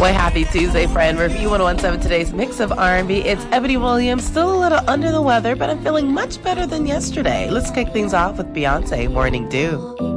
Well, happy Tuesday, friend. Review 1017 today's mix of R&B. It's Ebony Williams, still a little under the weather, but I'm feeling much better than yesterday. Let's kick things off with Beyonce, Morning Dew.